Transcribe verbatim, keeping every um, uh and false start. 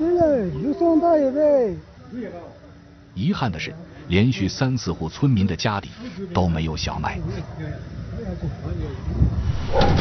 对了，又送大爷呗。 遗憾的是，连续三四户村民的家里都没有小麦。